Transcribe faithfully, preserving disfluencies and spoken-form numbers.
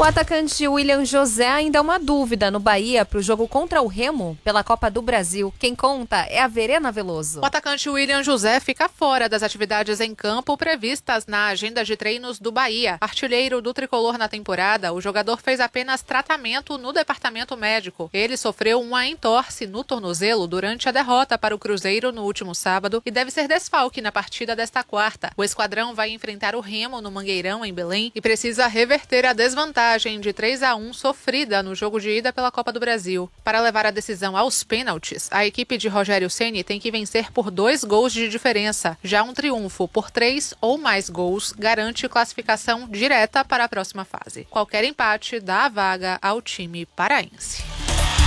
O atacante William José ainda é uma dúvida no Bahia para o jogo contra o Remo pela Copa do Brasil. Quem conta é a Verena Veloso. O atacante William José fica fora das atividades em campo previstas na agenda de treinos do Bahia. Artilheiro do tricolor na temporada, o jogador fez apenas tratamento no departamento médico. Ele sofreu uma entorse no tornozelo durante a derrota para o Cruzeiro no último sábado e deve ser desfalque na partida desta quarta. O esquadrão vai enfrentar o Remo no Mangueirão, em Belém, e precisa reverter a desvantagem de três a um sofrida no jogo de ida pela Copa do Brasil. Para levar a decisão aos pênaltis, a equipe de Rogério Ceni tem que vencer por dois gols de diferença. Já um triunfo por três ou mais gols garante classificação direta para a próxima fase. Qualquer empate dá a vaga ao time paraense.